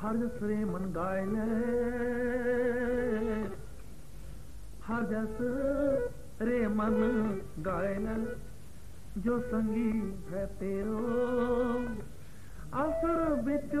हर जस रे मन गाय ले, हर जस रे मन गाय ले, जो संगी है तेरो असर बिच